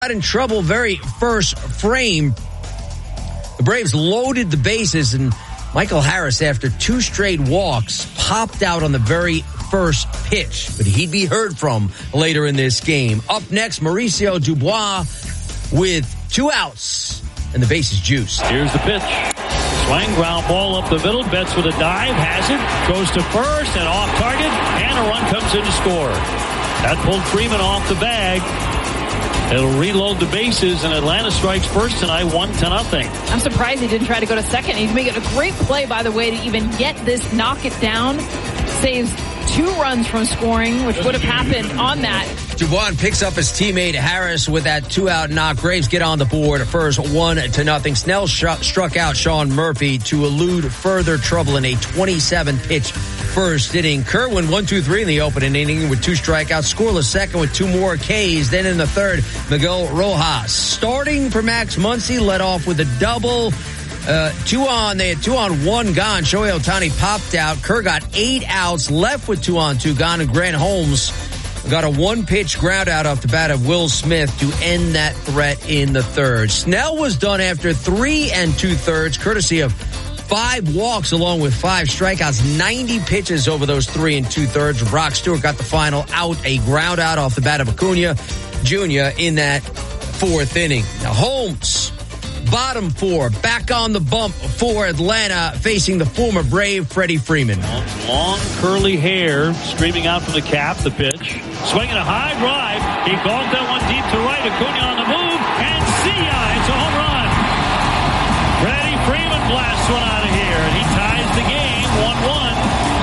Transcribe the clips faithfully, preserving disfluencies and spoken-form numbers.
Got in trouble very first frame. The Braves loaded the bases, and Michael Harris, after two straight walks, popped out on the very first pitch. But he'd be heard from later in this game. Up next, Mauricio Dubois with two outs, and the base is juiced. Here's the pitch. Swing, ground ball up the middle. Betts with a dive, has it, goes to first, and off target, and a run comes in to score. That pulled Freeman off the bag. It'll reload the bases, and Atlanta strikes first tonight, one to nothing. I'm surprised he didn't try to go to second. He's making a great play, by the way, to even get this, knock it down. Saves two runs from scoring, which would have happened on that. Dubois picks up his teammate Harris with that two-out knock. Braves get on the board first, one to nothing. Snell sh- struck out Sean Murphy to elude further trouble in a twenty-seven pitch first inning. Kerwin one two three in the opening inning with two strikeouts. Scoreless second with two more Ks. Then in the third, Miguel Rojas starting for Max Muncy, led off with a double. Uh, two on, they had two on, one gone. Shohei Ohtani popped out. Kerr got eight outs, left with two on, two gone, and Grant Holmes got a one-pitch ground out off the bat of Will Smith to end that threat in the third. Snell was done after three and two-thirds, courtesy of five walks along with five strikeouts, ninety pitches over those three and two-thirds. Brock Stewart got the final out, a ground out off the bat of Acuna Junior in that fourth inning. Now, Holmes, bottom four, back on the bump for Atlanta, facing the former Brave Freddie Freeman. Long, long curly hair streaming out from the cap, the pitch. Swinging a high drive. He called that one deep to right. Acuna on the move, and see ya, it's a home run. Freddie Freeman blasts one out of here, and he ties the game one one.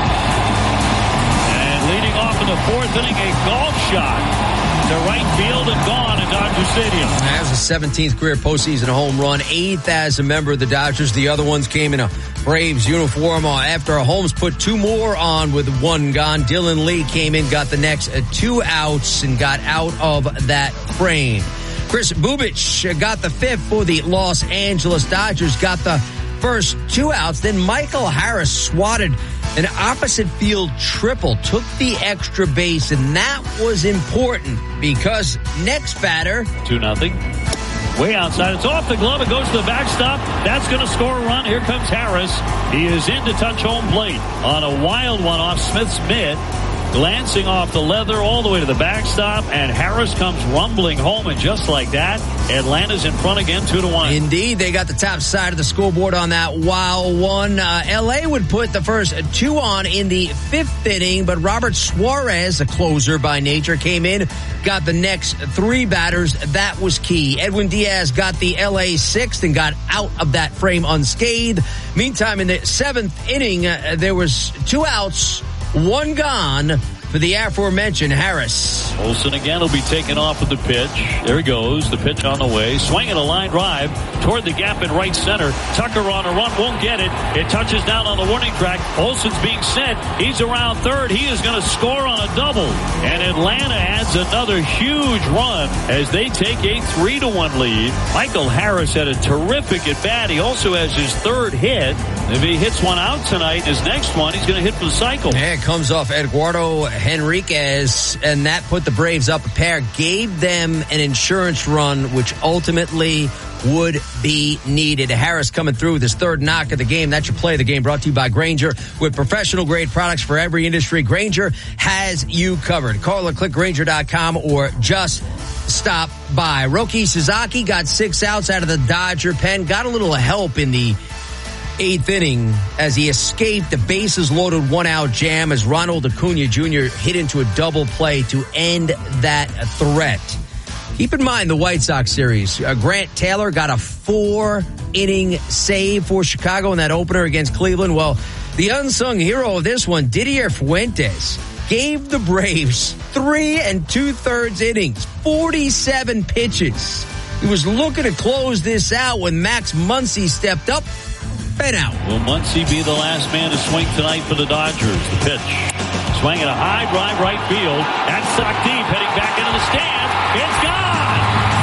And leading off in the fourth inning, a golf shot to right field and gone at Dodger Stadium. That was his seventeenth career postseason home run, eighth as a member of the Dodgers. The other ones came in a Braves uniform after Holmes put two more on with one gone. Dylan Lee came in, got the next two outs, and got out of that frame. Chris Bubic got the fifth for the Los Angeles Dodgers, got the first two outs. Then Michael Harris swatted an opposite field triple, took the extra base, and that was important because next batter. two nothing. Way outside. It's off the glove. It goes to the backstop. That's going to score a run. Here comes Harris. He is in to touch home plate on a wild one off Smith's mitt. Glancing off the leather all the way to the backstop, and Harris comes rumbling home, and just like that, Atlanta's in front again, two to one. Indeed, they got the top side of the scoreboard on that wild one. Uh, L A would put the first two on in the fifth inning, but Robert Suarez, a closer by nature, came in, got the next three batters. That was key. Edwin Diaz got the L A sixth and got out of that frame unscathed. Meantime, in the seventh inning, uh, there was two outs, one gone for the aforementioned Harris. Olsen again will be taken off with the pitch. There he goes. The pitch on the way. Swinging a line drive toward the gap in right center. Tucker on a run. Won't get it. It touches down on the warning track. Olsen's being sent. He's around third. He is going to score on a double. And Atlanta adds another huge run as they take a three to one lead. Michael Harris had a terrific at bat. He also has his third hit. If he hits one out tonight, his next one, he's going to hit for the cycle. Yeah, it comes off Eduardo Henriquez, and that put the Braves up a pair, gave them an insurance run, which ultimately would be needed. Harris coming through with his third knock of the game. That's your play of the game, brought to you by Grainger. With professional grade products for every industry, Grainger has you covered. Call or click Grainger dot com or just stop by. Roki Sasaki got six outs out of the Dodger pen, got a little help in the eighth inning as he escaped the bases loaded one out jam as Ronald Acuna Junior hit into a double play to end that threat. Keep in mind the White Sox series. Uh, Grant Taylor got a four inning save for Chicago in that opener against Cleveland. Well, the unsung hero of this one, Didier Fuentes, gave the Braves three and two thirds innings, forty-seven pitches. He was looking to close this out when Max Muncy stepped up. Ben out. Will Muncy be the last man to swing tonight for the Dodgers? The pitch. Swinging a high drive right field. That's socked deep, heading back into the stand. It's gone!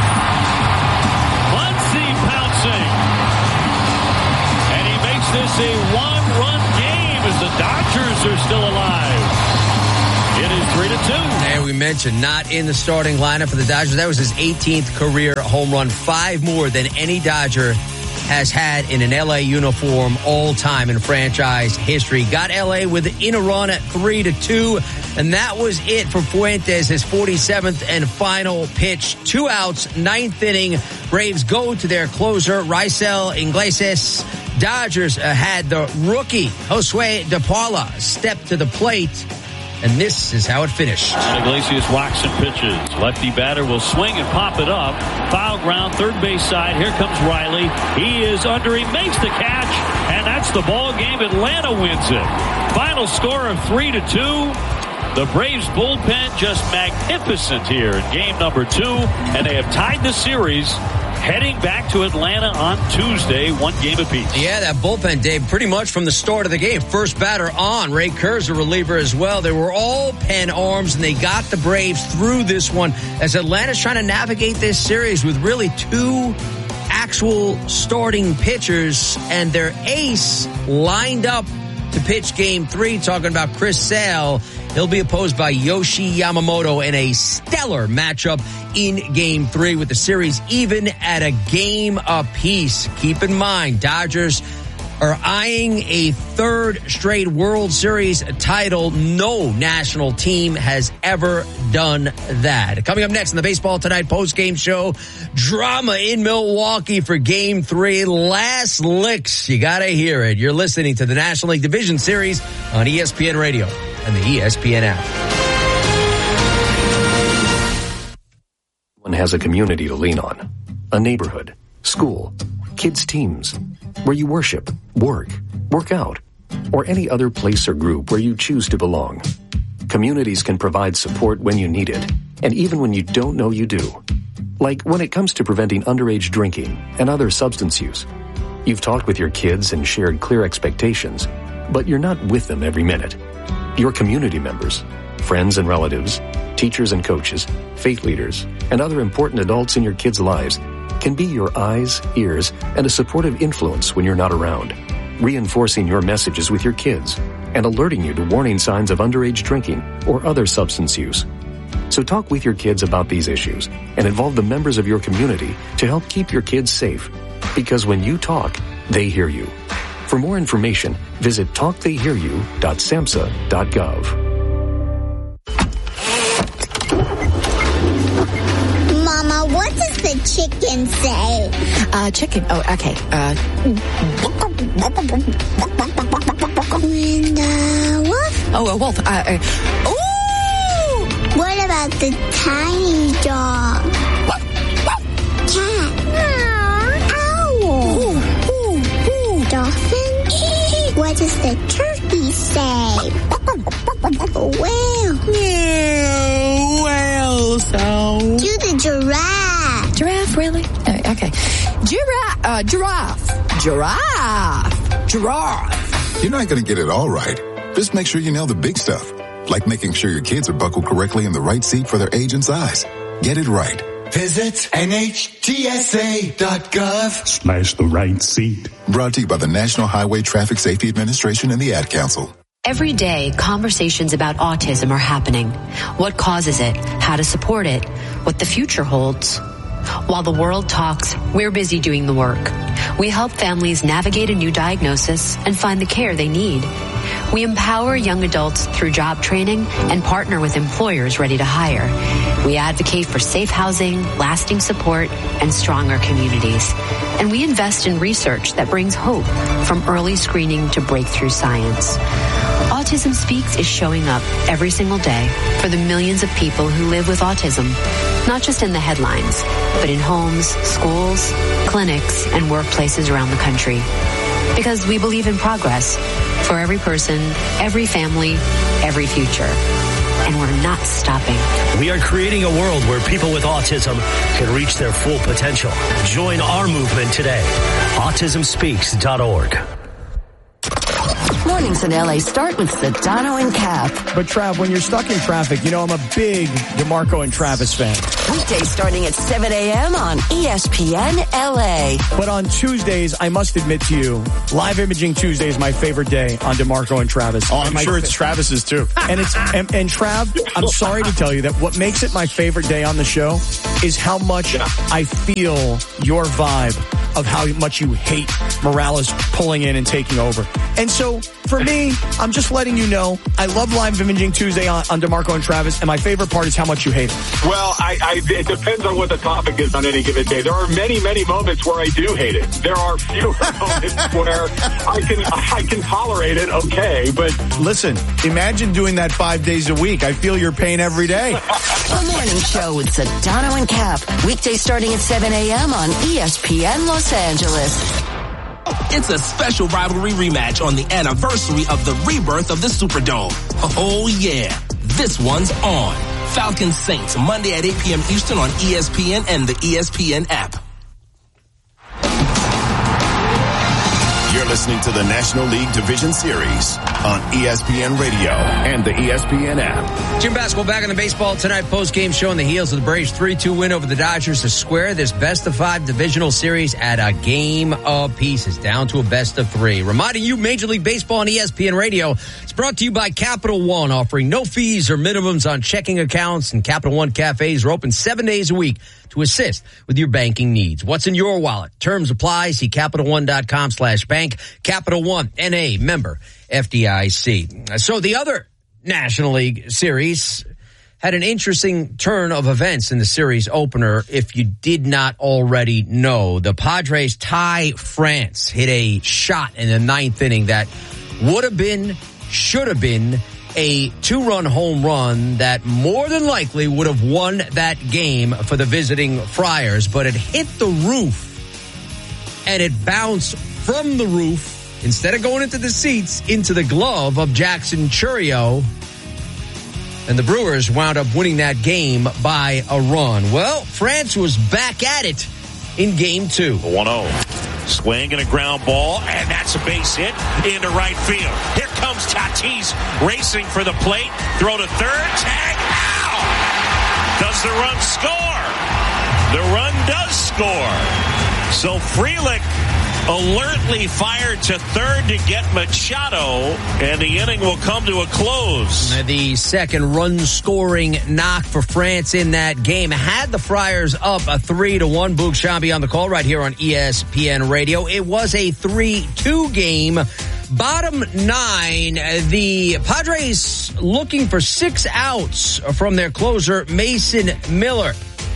Muncy pouncing. And he makes this a one-run game as the Dodgers are still alive. It is three to two. And we mentioned, not in the starting lineup for the Dodgers. That was his eighteenth career home run, five more than any Dodger has had in an L A uniform all time in franchise history. Got L A within a run at three to two, and that was it for Fuentes, his forty-seventh and final pitch. Two outs, ninth inning. Braves go to their closer, Raisel Iglesias. Dodgers uh, had the rookie, Josue De Paula, step to the plate, and this is how it finished. Iglesias walks and pitches. Lefty batter will swing and pop it up. Foul ground, third base side. Here comes Riley. He is under. He makes the catch, and that's the ball game. Atlanta wins it. Final score of three to two. The Braves bullpen just magnificent here in game number two, and they have tied the series. Heading back to Atlanta on Tuesday, one game apiece. Yeah, that bullpen, Dave, pretty much from the start of the game. First batter on, Ray Kerr's a reliever as well. They were all pen arms, and they got the Braves through this one as Atlanta's trying to navigate this series with really two actual starting pitchers and their ace lined up to pitch game three. Talking about Chris Sale. He'll be opposed by Yoshi Yamamoto in a stellar matchup in game three with the series even at a game apiece. Keep in mind, Dodgers are eyeing a third straight World Series title. No national team has ever done that. Coming up next on the Baseball Tonight postgame show, drama in Milwaukee for game three. Last licks. You gotta hear it. You're listening to the National League Division Series on E S P N Radio and the E S P N app. One has a community to lean on, a neighborhood, school, kids' teams, where you worship, work, work out, or any other place or group where you choose to belong. Communities can provide support when you need it, and even when you don't know you do. Like when it comes to preventing underage drinking and other substance use. You've talked with your kids and shared clear expectations, but you're not with them every minute. Your community members, friends and relatives, teachers and coaches, faith leaders, and other important adults in your kids' lives can be your eyes, ears, and a supportive influence when you're not around, reinforcing your messages with your kids and alerting you to warning signs of underage drinking or other substance use. So talk with your kids about these issues and involve the members of your community to help keep your kids safe. Because when you talk, they hear you. For more information, visit talk they hear you dot samhsa dot gov. Mama, what does the chicken say? Uh, chicken. Oh, okay. Uh. And, uh, wolf? Oh, a wolf. Uh, uh, ooh! What about the tiny dog? Cat? Owl? Ooh, ooh, ooh. Dolphin? What does the turkey say? Whale? Yeah, whale sound. Do the giraffe. Giraffe, really? Uh, okay. Giraffe. Uh, giraffe. Giraffe. Giraffe. You're not going to get it all right. Just make sure you nail the big stuff, like making sure your kids are buckled correctly in the right seat for their age and size. Get it right. Visit N H T S A dot gov slash the right seat. Brought to you by the National Highway Traffic Safety Administration and the Ad Council. Every day, conversations about autism are happening. What causes it, how to support it, what the future holds. While the world talks, we're busy doing the work. We help families navigate a new diagnosis and find the care they need. We empower young adults through job training and partner with employers ready to hire. We advocate for safe housing, lasting support, and stronger communities. And we invest in research that brings hope from early screening to breakthrough science. Autism Speaks is showing up every single day for the millions of people who live with autism, not just in the headlines, but in homes, schools, clinics, and workplaces around the country. Because we believe in progress for every person, every family, every future. And we're not stopping. We are creating a world where people with autism can reach their full potential. Join our movement today. autism speaks dot org. Mornings in L A start with Sedano and Cap. But Trav, when you're stuck in traffic, you know I'm a big DeMarco and Travis fan. Weekdays starting at seven a.m. on E S P N L A. But on Tuesdays, I must admit to you, Live Imaging Tuesday is my favorite day on DeMarco and Travis. Oh, I'm my sure it's Travis's too. And it's and, and Trav, I'm sorry to tell you that what makes it my favorite day on the show is how much yeah. I feel your vibe of how much you hate Morales pulling in and taking over. And so, for me, I'm just letting you know, I love Live Imaging Tuesday on, on DeMarco and Travis, and my favorite part is how much you hate it. Well, I, I, it depends on what the topic is on any given day. There are many, many moments where I do hate it. There are fewer moments where I can I can tolerate it, okay, but... Listen, imagine doing that five days a week. I feel your pain every day. The Morning Show with Sedano and Cap. Weekdays starting at seven a.m. on E S P N Los Angeles. It's a special rivalry rematch on the anniversary of the rebirth of the Superdome. Oh yeah, this one's on. Falcons Saints, Monday at eight p.m. Eastern on E S P N and the E S P N app. You're listening to the National League Division Series on E S P N Radio and the E S P N app. Jim Basketball back on the baseball tonight. Post-game show on the heels of the Braves' three two win over the Dodgers to square this best-of-five divisional series at a game of pieces, down to a best of three. Reminding you, Major League Baseball on E S P N Radio is brought to you by Capital One, offering no fees or minimums on checking accounts, and Capital One cafes are open seven days a week to assist with your banking needs. What's in your wallet? Terms apply. See CapitalOne.com slash bank. Capital One, N A, member, F D I C. So the other National League series had an interesting turn of events in the series opener, if you did not already know. The Padres tie France, hit a shot in the ninth inning that would have been, should have been, a two-run home run that more than likely would have won that game for the visiting Friars, but it hit the roof, and it bounced from the roof, instead of going into the seats, into the glove of Jackson Chourio, and the Brewers wound up winning that game by a run. Well, France was back at it in game two. one oh. Swing and a ground ball, and that's a base hit into right field. Here comes Tatis racing for the plate. Throw to third. Tag out. Does the run score? The run does score. So Frelick alertly fired to third to get Machado, and the inning will come to a close. The second run-scoring knock for France in that game had the Friars up a three to one. Boog Shambi on the call right here on E S P N Radio. It was a three two game. Bottom nine, the Padres looking for six outs from their closer, Mason Miller.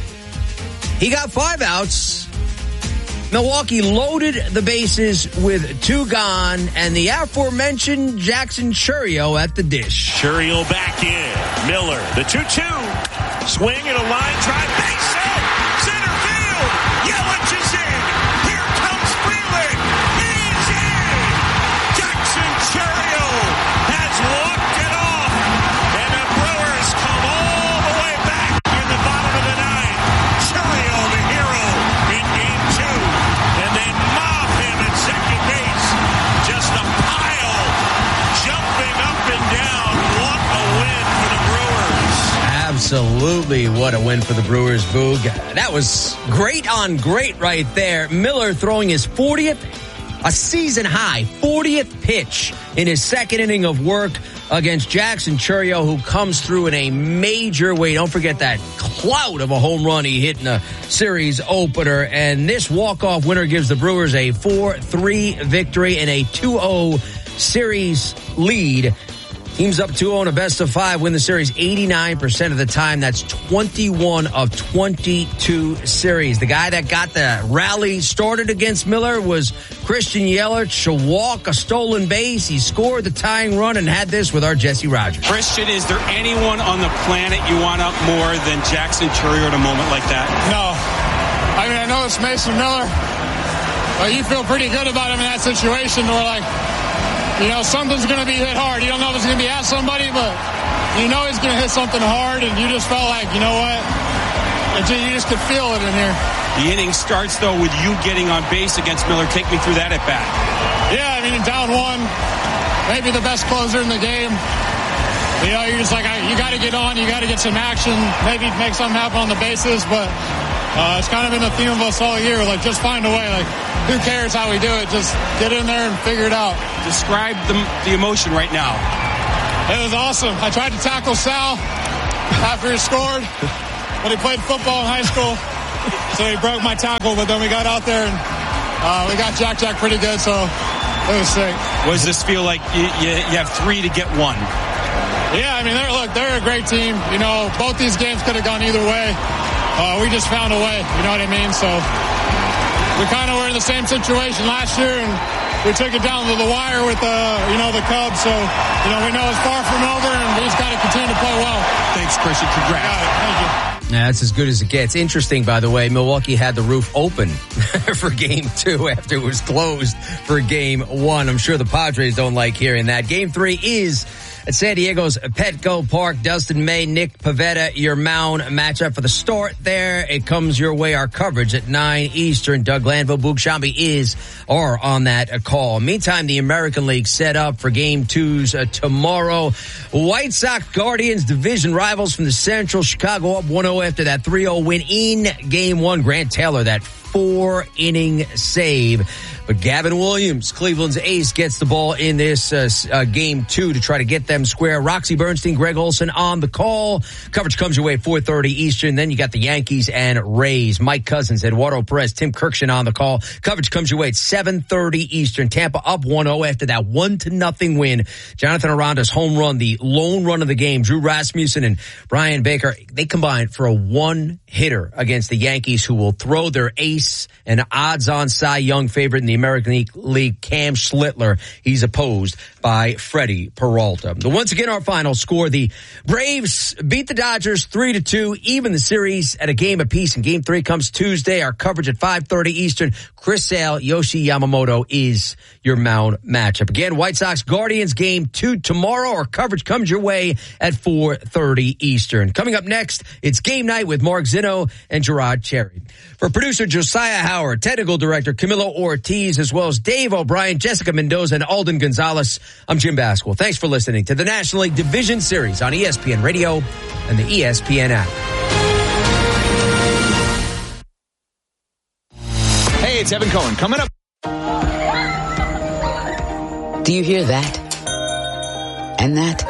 He got five outs. Milwaukee loaded the bases with two gone, and the aforementioned Jackson Chourio at the dish. Chourio back in. Miller, the two two. Swing and a line drive. Base hit. Center field. Yelich is in. Here comes Frelick. He's in. Jackson Chourio has walked it off. And the Brewers come all the way back in the bottom of the ninth. Chourio, the hero, in game two. And they mob him at second base. Just a pile jumping up and down. What a win for the Brewers. Absolutely what a win for the Brewers, Boog. That was great on great right there. Miller throwing his fortieth, a season high, fortieth pitch in his second inning of work against Jackson Chourio, who comes through in a major way. Don't forget that clout of a home run he hit in a series opener. And this walk-off winner gives the Brewers a four three victory and a two oh series lead. Teams up two oh in a best of five, win the series eighty-nine percent of the time. That's twenty-one of twenty-two series. The guy that got the rally started against Miller was Christian Yelich. To walk a stolen base, he scored the tying run and had this with our Jesse Rogers. Christian, is there anyone on the planet you want up more than Jackson Chourio at a moment like that? No. I mean, I know it's Mason Miller, but you feel pretty good about him in that situation where, like, you know, something's going to be hit hard. You don't know if it's going to be at somebody, but you know he's going to hit something hard, and you just felt like, you know what? You just could feel it in here. The inning starts, though, with you getting on base against Miller. Take me through that at bat. Yeah, I mean, down one, maybe the best closer in the game. You know, you're just like, you got to get on, you got to get some action, maybe make something happen on the bases, but uh, it's kind of been the theme of us all year, like, just find a way. Like, who cares how we do it? Just get in there and figure it out. Describe the, the emotion right now. It was awesome. I tried to tackle Sal after he scored when he played football in high school. So he broke my tackle, but then we got out there and uh, we got Jack Jack pretty good, so it was sick. What does this feel like? You, you, you have three to get one. Yeah, I mean, they're, look, they're a great team. You know, both these games could have gone either way. Uh, we just found a way, you know what I mean? So we kind of were in the same situation last year, and we took it down to the wire with, uh, you know, the Cubs. So, you know, we know it's far from over, and we just got to continue to play well. Thanks, Christian. Congrats. Got it. Thank you. Yeah, that's as good as it gets. Interesting, by the way, Milwaukee had the roof open for game two after it was closed for game one. I'm sure the Padres don't like hearing that. Game three is at San Diego's Petco Park. Dustin May, Nick Pivetta, your Mound matchup for the start there. It comes your way. Our coverage at nine Eastern. Doug Glanville, Boog Shambi is or on that call. Meantime, the American League set up for game twos uh, tomorrow. White Sox Guardians division rivals from the Central. Chicago up one oh after that three oh win in game one. Grant Taylor, that four inning save. But Gavin Williams, Cleveland's ace, gets the ball in this uh, uh, game two to try to get them square. Roxy Bernstein, Greg Olson on the call. Coverage comes your way at four thirty Eastern. Then you got the Yankees and Rays. Mike Cousins, Eduardo Perez, Tim Kirkshin on the call. Coverage comes your way at seven thirty Eastern. Tampa up one oh after that one to nothing win. Jonathan Aranda's home run, the lone run of the game. Drew Rasmussen and Brian Baker, they combined for a one-hitter against the Yankees, who will throw their ace and odds-on Cy Young favorite in the American League, Cam Schlittler. He's opposed by Freddie Peralta. Once again, our final score, the Braves beat the Dodgers three to two, even the series at a game apiece, and game three comes Tuesday. Our coverage at five thirty Eastern. Chris Sale, Yoshi Yamamoto is your Mound matchup. Again, White Sox Guardians game two tomorrow. Our coverage comes your way at four thirty Eastern. Coming up next, it's game night with Mark Zinno and Gerard Cherry. For producer Josiah Howard, technical director Camilo Ortiz, as well as Dave O'Brien, Jessica Mendoza, and Alden Gonzalez, I'm Jim Basquil. Thanks for listening to the National League Division Series on E S P N Radio and the E S P N app. Hey, it's Evan Cohen. Coming up. Do you hear that? And that?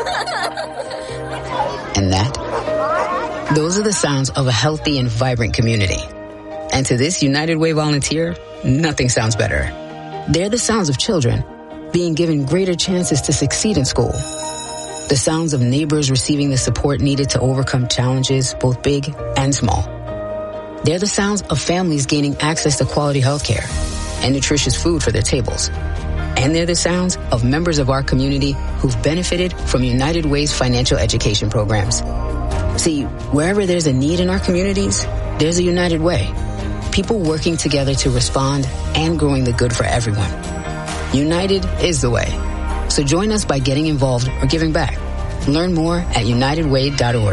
And that? Those are the sounds of a healthy and vibrant community. And to this United Way volunteer, nothing sounds better. They're the sounds of children being given greater chances to succeed in school. The sounds of neighbors receiving the support needed to overcome challenges, both big and small. They're the sounds of families gaining access to quality health care and nutritious food for their tables. And they're the sounds of members of our community who've benefited from United Way's financial education programs. See, wherever there's a need in our communities, there's a United Way. People working together to respond and growing the good for everyone. United is the way. So join us by getting involved or giving back. Learn more at united way dot org.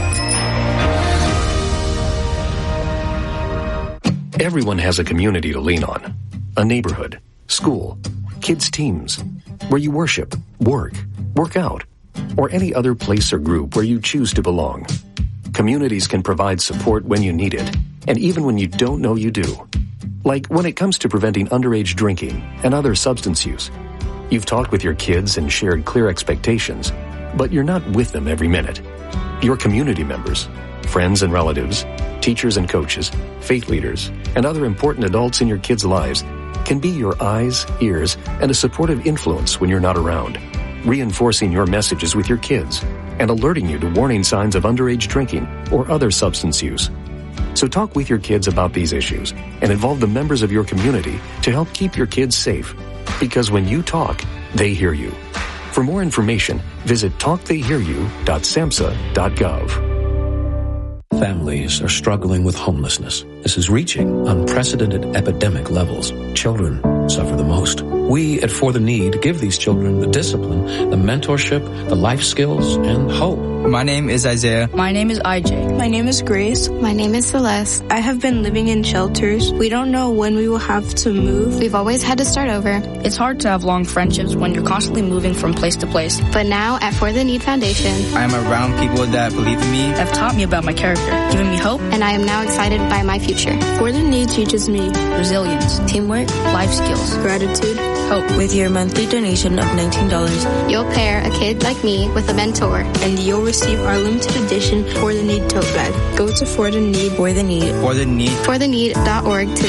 Everyone has a community to lean on. A neighborhood, school, kids' teams, where you worship, work, work out, or any other place or group where you choose to belong. Communities can provide support when you need it, and even when you don't know you do. Like when it comes to preventing underage drinking and other substance use. You've talked with your kids and shared clear expectations, but you're not with them every minute. Your community members, friends and relatives, teachers and coaches, faith leaders, and other important adults in your kids' lives can be your eyes, ears, and a supportive influence when you're not around, reinforcing your messages with your kids and alerting you to warning signs of underage drinking or other substance use. So talk with your kids about these issues and involve the members of your community to help keep your kids safe. Because when you talk, they hear you. For more information, visit talk they hear you dot samhsa dot gov. Families are struggling with homelessness. This is reaching unprecedented epidemic levels. Children suffer the most. We at For the Need give these children the discipline, the mentorship, the life skills, and hope. My name is Isaiah. My name is I J. My name is Grace. My name is Celeste. I have been living in shelters. We don't know when we will have to move. We've always had to start over. It's hard to have long friendships when you're constantly moving from place to place. But now at For the Need Foundation, I am around people that believe in me, have taught me about my character, given me hope, and I am now excited by my future. For the Need teaches me resilience, teamwork, life skills, gratitude, hope. With your monthly donation of nineteen dollars, you'll pair a kid like me with a mentor, and you'll receive our limited edition For the Need tote bag. Go to For the Need, For the Need, For the Need, For the Need dot org today.